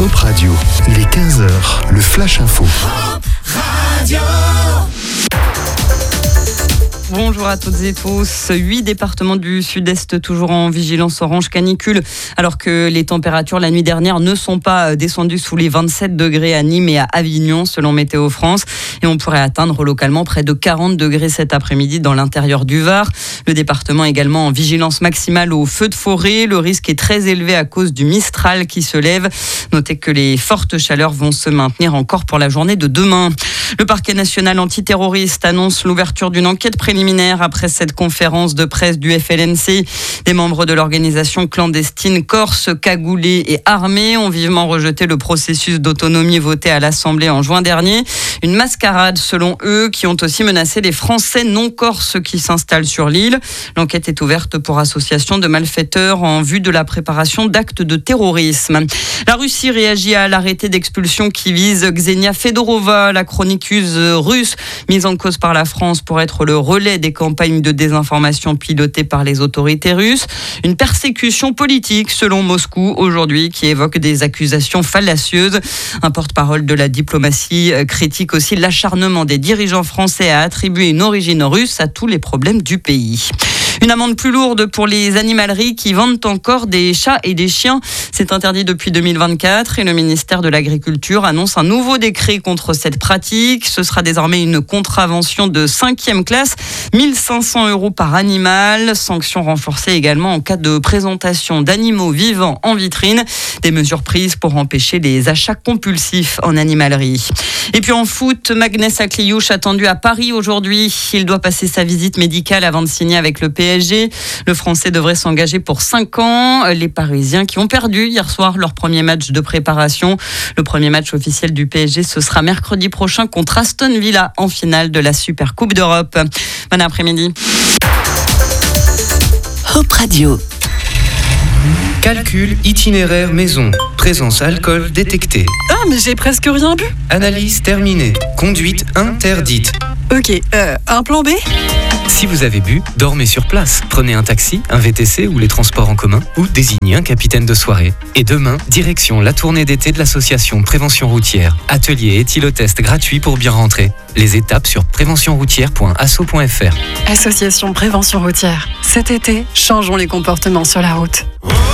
Hop Radio, il est 15h, le Flash Info. Bonjour à toutes et tous. 8 départements du sud-est toujours en vigilance orange canicule, alors que les températures la nuit dernière ne sont pas descendues sous les 27 degrés à Nîmes et à Avignon, selon Météo France. Et on pourrait atteindre localement près de 40 degrés cet après-midi dans l'intérieur du Var. Le département est également en vigilance maximale aux feux de forêt. Le risque est très élevé à cause du Mistral qui se lève. Notez que les fortes chaleurs vont se maintenir encore pour la journée de demain. Le parquet national antiterroriste annonce l'ouverture d'une enquête préliminaire après cette conférence de presse du FLNC. Des membres de l'organisation clandestine corse, cagoulés et armés ont vivement rejeté le processus d'autonomie voté à l'Assemblée en juin dernier. Une mascarade selon eux qui ont aussi menacé les Français non corses qui s'installent sur l'île. L'enquête est ouverte pour association de malfaiteurs en vue de la préparation d'actes de terrorisme. La Russie réagit à l'arrêté d'expulsion qui vise Ksenia Fedorova, la chroniqueuse russe mise en cause par la France pour être le relais des campagnes de désinformation pilotées par les autorités russes. Une persécution politique selon Moscou aujourd'hui qui évoque des accusations fallacieuses. Un porte-parole de la diplomatie critique aussi l'acharnement des dirigeants français à attribuer une origine russe à tous les problèmes du pays. Une amende plus lourde pour les animaleries qui vendent encore des chats et des chiens. C'est interdit depuis 2024 et le ministère de l'Agriculture annonce un nouveau décret contre cette pratique. Ce sera désormais une contravention de 5e classe, 1 500 € par animal. Sanction renforcée également en cas de présentation d'animaux vivants en vitrine. Des mesures prises pour empêcher les achats compulsifs en animalerie. Et puis en foot, Magnès Akliouche attendu à Paris aujourd'hui. Il doit passer sa visite médicale avant de signer avec le PSG. Le Français devrait s'engager pour 5 ans. Les Parisiens qui ont perdu hier soir leur premier match de préparation. Le premier match officiel du PSG, ce sera mercredi prochain contre Aston Villa en finale de la Super Coupe d'Europe. Bon après-midi. Hop Radio. Calcul itinéraire maison. Présence alcool détectée. Ah, mais j'ai presque rien bu. Analyse terminée. Conduite interdite. Ok, un plan B ? Si vous avez bu, dormez sur place. Prenez un taxi, un VTC ou les transports en commun ou désignez un capitaine de soirée. Et demain, direction la tournée d'été de l'association Prévention Routière. Atelier éthylotest gratuit pour bien rentrer. Les étapes sur préventionroutière.asso.fr. Association Prévention Routière. Cet été, changeons les comportements sur la route.